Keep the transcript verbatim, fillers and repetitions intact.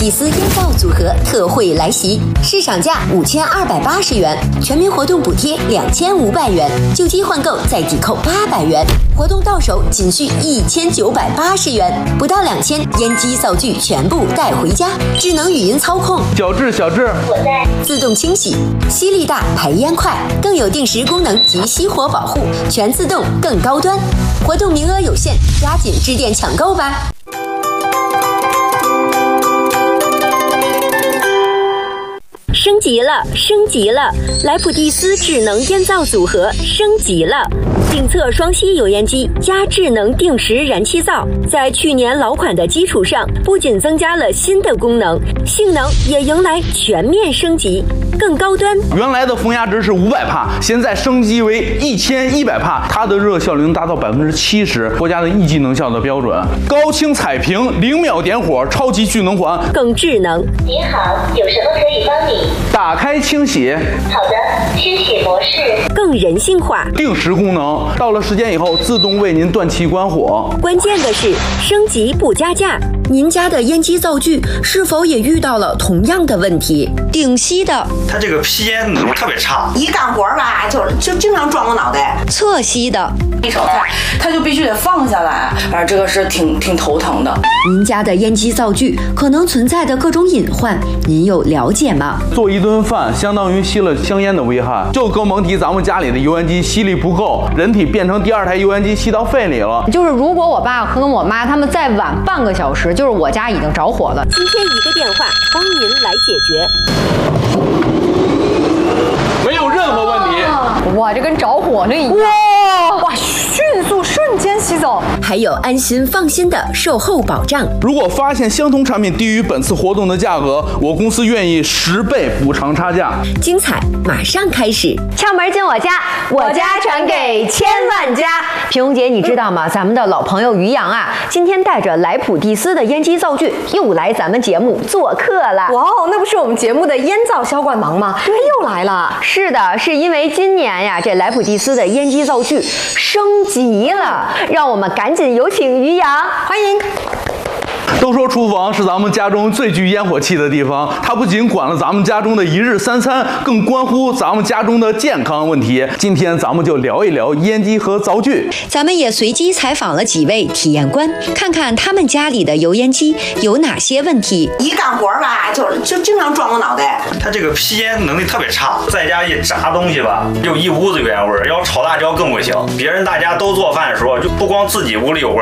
蒂斯烟皂组合特惠来袭，市场价五千二百八十元，全民活动补贴两千五百元，旧机换购再抵扣八百元，活动到手仅需一千九百八十元，不到两千，烟机灶具全部带回家，智能语音操控， 小智小智， 我在，自动清洗，吸力大，排烟快，更有定时功能及熄火保护，全自动更高端。活动名额有限，抓紧致电抢购吧！升级了，升级了！莱普蒂斯智能烟皂组合升级了，定测双吸油烟机加智能定时燃气灶，在去年老款的基础上，不仅增加了新的功能，性能也迎来全面升级，更高端。 原来的风压值是五百帕，现在升级为一千一百帕，它的热效率能达到百分之七十，国家的一级能效的标准。高清彩屏，零秒点火，超级聚能环， 更智能。 您好，有什么可以帮你？ 打开清洗。 好的，清洗模式。 更人性化， 定时功能，到了时间以后自动为您断气关火。 关键的是升级不加价。您家的烟机灶具是否也遇到了同样的问题？顶吸的， 它这个吸烟能力特别差， 一干活吧就就经常撞我脑袋。 侧吸的， 一手菜它就必须得放下来，而这个是挺挺头疼的。 您家的烟机灶具可能存在的各种隐患，您有了解吗？ 做一顿饭相当于吸了香烟的危害，就更甭提咱们家里的油烟机吸力不够，人体变成第二台油烟机吸到肺里了。 就是如果我爸和我妈他们再晚半个小时，就是我家已经着火了。 今天一个电话帮您来解决， 没有任何问题。 哇，这跟着火那一样。哇哇，迅速瞬间吸走， 还有安心放心的售后保障。 如果发现相同产品低于本次活动的价格，我公司愿意十倍补偿差价。 精彩马上开始， 窍门进我家，我家传给千万家。平红姐，你知道吗？咱们的老朋友于洋啊，今天带着莱普蒂斯的烟机灶具又来咱们节目做客了。 哇哦，那不是我们节目的烟皂销冠王吗？对，又来了。 是的，是因为今年呀，这莱普蒂斯的烟机灶具升级了，让我们赶紧有请于洋，欢迎。 都说厨房是咱们家中最具烟火气的地方，它不仅管了咱们家中的一日三餐，更关乎咱们家中的健康问题。今天咱们就聊一聊烟机和灶具。 咱们也随机采访了几位体验官，看看他们家里的油烟机有哪些问题。 一干活吧就就经常撞我脑袋。 它这个吸烟能力特别差，在家一炸东西吧，就一屋子油烟味儿，要炒辣椒更不行。别人大家都做饭的时候，就不光自己屋里有味，